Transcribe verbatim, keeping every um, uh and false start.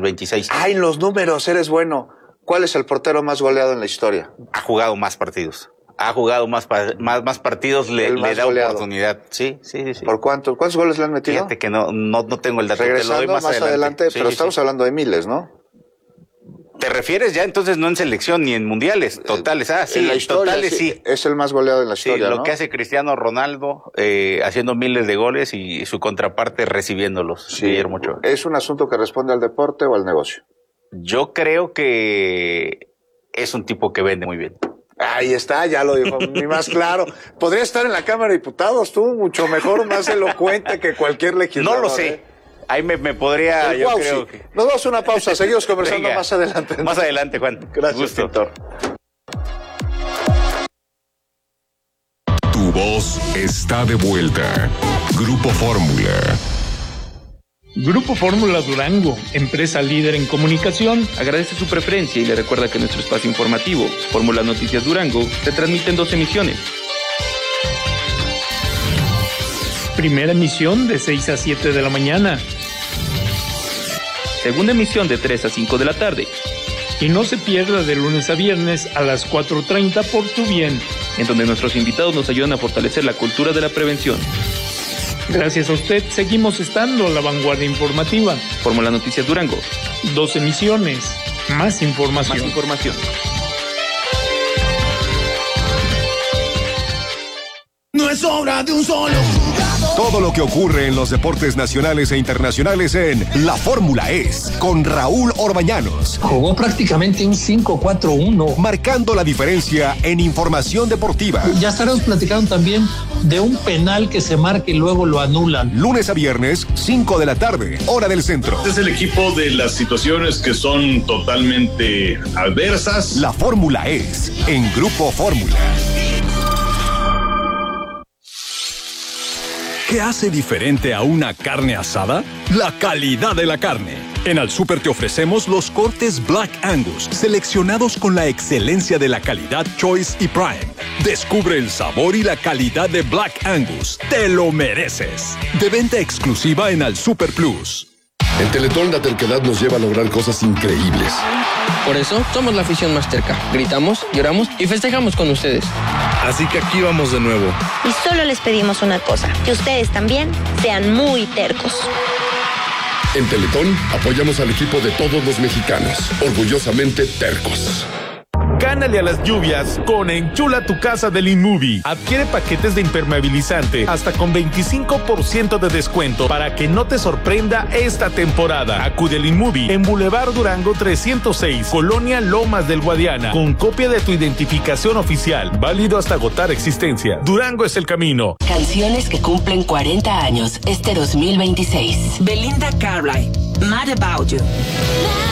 veintiséis. Ay, los números, eres bueno. ¿Cuál es el portero más goleado en la historia? Ha jugado más partidos. Ha jugado más, más, más partidos, le, le da goleado. Oportunidad. Sí, sí, sí. ¿Por cuántos? ¿Cuántos goles le han metido? Fíjate que no, no, no tengo el dato. Regresando te lo doy más, más adelante, adelante sí, pero sí, estamos sí. hablando de miles, ¿no? ¿Te refieres ya entonces no en selección ni en mundiales? Totales, ah, sí, en la historia, totales sí, sí. Es el más goleado en la historia, sí, lo ¿no? que hace Cristiano Ronaldo eh, haciendo miles de goles y su contraparte recibiéndolos. Sí, Guillermo Ochoa. ¿Es un asunto que responde al deporte o al negocio? Yo creo que es un tipo que vende muy bien. Ahí está, ya lo dijo, ni más claro. Podría estar en la Cámara de Diputados, tú, mucho mejor, más elocuente que cualquier legislador. No lo sé. ¿eh? Ahí me, me podría, el yo Guauzi. creo que... Nos vamos a una pausa, seguimos conversando Venga, más adelante. Más adelante, Juan. Gracias, Gusto. Pintor. Tu voz está de vuelta. Grupo Fórmula. Grupo Fórmula Durango, empresa líder en comunicación, agradece su preferencia y le recuerda que nuestro espacio informativo, Fórmula Noticias Durango, se transmite en dos emisiones. Primera emisión de seis a siete de la mañana. Segunda emisión de tres a cinco de la tarde. Y no se pierda de lunes a viernes a las cuatro treinta por Tu Bien, en donde nuestros invitados nos ayudan a fortalecer la cultura de la prevención. Gracias a usted, seguimos estando a la vanguardia informativa. Fórmula Noticias Durango. Dos emisiones, más información. Más información. No es obra de un solo jugador. Todo lo que ocurre en los deportes nacionales e internacionales en La Fórmula Es, con Raúl Orbañanos. Jugó prácticamente un cinco cuatro uno. Marcando la diferencia en información deportiva. Ya estaremos platicando también de un penal que se marca y luego lo anulan. Lunes a viernes, cinco de la tarde, hora del centro. Este es el equipo de las situaciones que son totalmente adversas. La Fórmula Es, en Grupo Fórmula. ¿Qué hace diferente a una carne asada? La calidad de la carne. En Al Súper te ofrecemos los cortes Black Angus, seleccionados con la excelencia de la calidad Choice y Prime. Descubre el sabor y la calidad de Black Angus. ¡Te lo mereces! De venta exclusiva en Al Súper Plus. En Teletón la terquedad nos lleva a lograr cosas increíbles. Por eso somos la afición más terca. Gritamos, lloramos y festejamos con ustedes. Así que aquí vamos de nuevo. Y solo les pedimos una cosa, que ustedes también sean muy tercos. En Teletón apoyamos al equipo de todos los mexicanos, orgullosamente tercos. Gánale a las lluvias con Enchula tu casa del InMovie. Adquiere paquetes de impermeabilizante hasta con veinticinco por ciento de descuento para que no te sorprenda esta temporada. Acude al InMovie en Boulevard Durango trescientos seis, Colonia Lomas del Guadiana, con copia de tu identificación oficial, válido hasta agotar existencia. Durango es el camino. Canciones que cumplen cuarenta años este dos mil veintiséis. Belinda Carlisle, Mad About You.